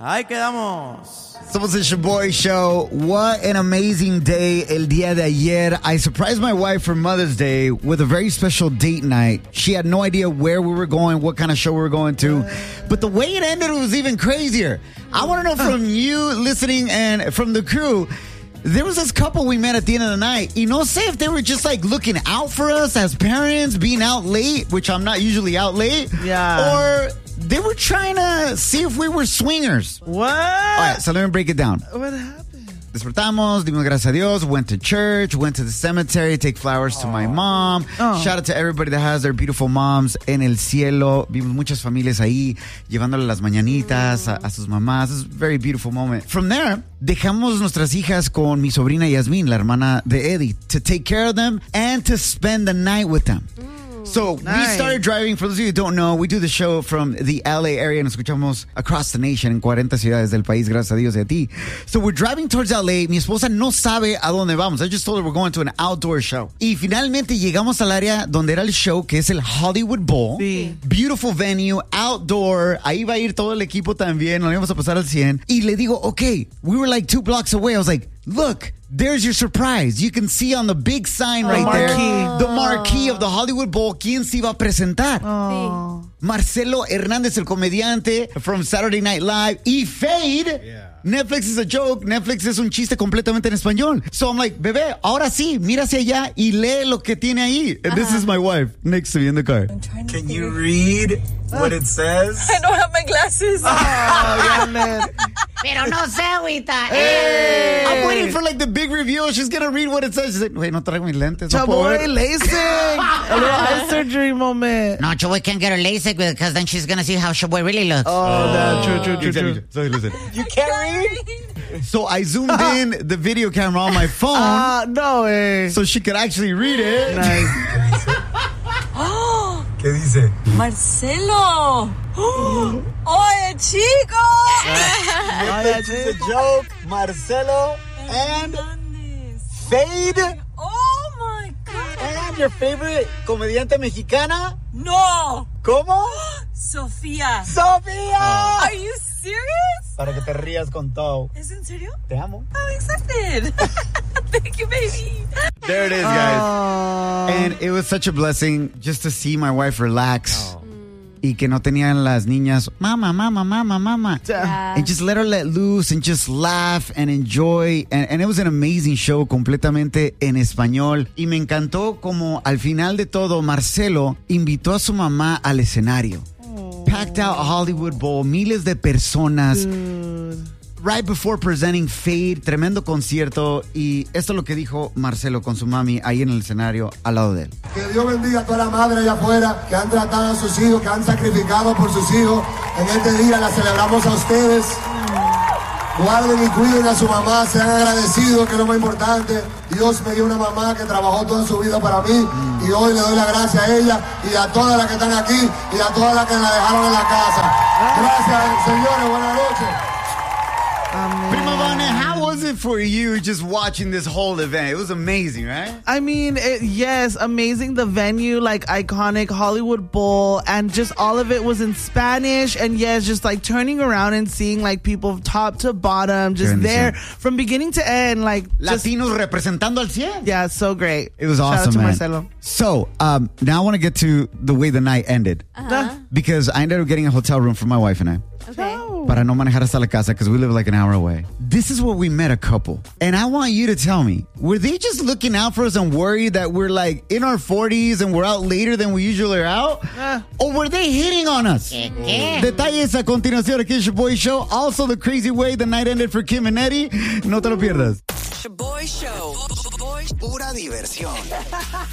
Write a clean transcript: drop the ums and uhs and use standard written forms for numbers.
Ahí quedamos. Somos el Shaboy Show. What an amazing day el día de ayer. I surprised my wife for Mother's Day with a very special date night. She had no idea where we were going, what kind of show we were going to. But the way it ended was even crazier. I want to know from you listening and from the crew, there was this couple we met at the end of the night. You know, say if they were just like looking out for us as parents, being out late, which I'm not usually out late. Yeah. Or they were trying to see if we were swingers. What? All right, so let me break it down. What happened? Despertamos, dimos gracias a Dios, went to church, went to the cemetery, take flowers to my mom. Shout out to everybody that has their beautiful moms en el cielo. Vimos muchas familias ahí, llevándole las mañanitas a sus mamás. It's a very beautiful moment. From there, dejamos nuestras hijas con mi sobrina Yasmin, la hermana de Eddie, to take care of them and to spend the night with them. So we started driving. For those of you who don't know, we do the show from the LA area. Nos escuchamos across the nation en 40 ciudades del país, gracias a Dios y a ti. So we're driving towards LA. Mi esposa no sabe a dónde vamos. I just told her we're going to an outdoor show. Y finalmente llegamos al área donde era el show, que es el Hollywood Bowl. Sí. Beautiful venue, outdoor. Ahí va a ir todo el equipo también. Nos íbamos a pasar al 100. Y le digo, okay, we were like 2 blocks away. I was like, look, there's your surprise. You can see on the big sign right there, the marquee of the Hollywood Bowl, quién se iba a presentar. Marcelo Hernández, el comediante from Saturday Night Live, y Fade. Yeah. Netflix is a joke. Netflix es un chiste completamente en español. So I'm like, bebé, ahora sí, mira hacia allá y lee lo que tiene ahí. And this is my wife next to me in the car. Can you read what it says? I don't have my glasses. Pero no sé, ahorita. I'm waiting for like the big reveal. She's gonna read what it says. She's like, wait, no traigo mis lentes. No puedo Chaboy, ver. LASIK. A little eye surgery moment. No, Chaboy can't get her LASIK because then she's going to see how Chaboy really looks. True. So listen. You can't read? So I zoomed in the video camera on my phone No way. so she could actually read it. Nice. ¿Qué dice? Marcelo. Oye, chico. Netflix is a joke. Marcelo and Fade. Oh, my God. And your favorite comediante mexicana? No. ¿Cómo? Sofía. ¡Sofía! Are you serious? Para que te rías con todo. ¿Es en serio? Te amo. I'm excited. Thank you, baby. There it is, guys. And it was such a blessing just to see my wife relax. Y que no tenían las niñas, mama. Yeah. And just let her let loose and just laugh and enjoy. And it was an amazing show, completamente en español. Y me encantó como al final de todo, Marcelo invitó a su mamá al escenario. Packed out Hollywood Bowl, miles de personas. Right before presenting Fade, tremendo concierto. Y esto es lo que dijo Marcelo con su mami ahí en el escenario al lado de él. Que Dios bendiga a toda la madre allá afuera que han tratado a sus hijos, que han sacrificado por sus hijos. En este día la celebramos a ustedes. Guarden y cuiden a su mamá, sean agradecidos, que es lo más importante. Dios me dio una mamá que trabajó toda su vida para mí y hoy le doy la gracia a ella y a todas las que están aquí y a todas las que la dejaron en la casa. Gracias, señores, buenas noches. Prima Vane, how was it for you just watching this whole event? It was amazing, right? I mean, yes, amazing. The venue, like iconic Hollywood Bowl, and just all of it was in Spanish. And yes, just like turning around and seeing like people top to bottom, just there from beginning to end, like just, Latinos representando al 100. yeah, so great. It was Shout awesome, out to man. Marcelo. So, now I want to get to the way the night ended. Because I ended up getting a hotel room for my wife and I. Okay. Para no manejar hasta la casa because we live like an hour away. This is where we met a couple. And I want you to tell me, were they just looking out for us and worried that we're like in our 40s and we're out later than we usually are out? Or were they hitting on us? ¿Qué? Detalles a continuación aquí en Shaboy Show. Also, the crazy way the night ended for Kim and Eddie. No te lo pierdas. Shaboy Show. Pura diversión.